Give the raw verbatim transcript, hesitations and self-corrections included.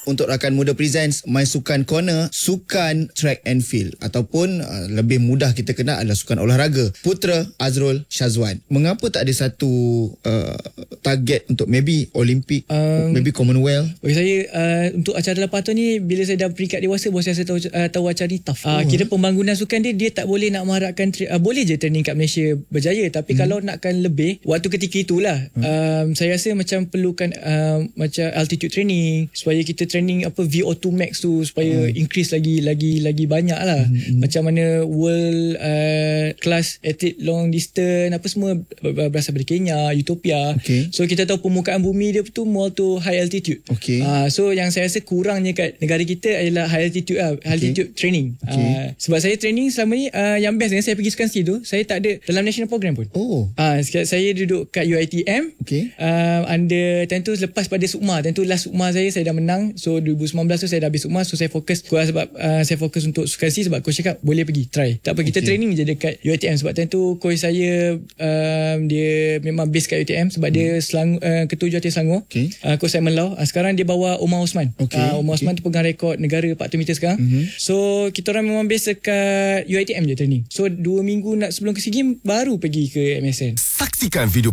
untuk rakan muda presents My Sukan Corner, sukan track and field ataupun uh, lebih mudah kita kenal adalah sukan olahraga. Putra Azrul Syazwan, mengapa tak ada satu uh, target untuk maybe Olimpik, um, maybe Commonwealth? Bagi saya uh, untuk acara lapan tahun ni, bila saya dah peringkat dewasa, baru saya tahu, uh, tahu acara ni tough. Uh, oh, kira pembangunan sukan dia, dia tak boleh nak mengharapkan uh, boleh je training kat Malaysia berjaya, tapi hmm. kalau nakkan lebih, waktu ketika itulah hmm. um, saya rasa macam perlukan uh, macam altitude training, supaya kita training apa V O two max tu, supaya hmm. increase lagi lagi lagi banyak lah. hmm. Macam mana world uh, class athlete long distance apa semua berasal dari Kenya, Ethiopia. Okay. So kita tahu permukaan bumi dia tu more to high altitude. Okay. Uh, so yang saya rasa kurangnya kat negara kita adalah high altitude lah, high okay. altitude training. Okay. Uh, sebab saya training selama ni uh, yang best dengan saya pergi sukan ski tu, saya tak ada dalam national program pun. Oh. Uh, saya duduk kat U I T M. Okay. Uh, under time tu lepas pada Sukma, time tu last Sukma saya saya dah menang. So dua ribu sembilan belas tu saya dah habis Sukma, so saya fokus kuat sebab uh, saya fokus untuk sukan ski sebab coach cakap boleh pergi try. Tak apa, kita okay. training je dekat U I T M sebab time tu coach saya um, dia memang base kat U I T M sebab hmm. dia Selang, uh, ketua Jurulatih Selangor. Okay. Uh, coach Simon Lau. Uh, sekarang dia bawa Omar Osman. Okay. Uh, Omar okay. Osman tu pegang rekod negara empat ratus meter sekarang. Mm-hmm. So kita orang memang base dekat U I T M je training. So dua minggu nak sebelum ke SEA Games baru pergi ke M S N. Saksikan video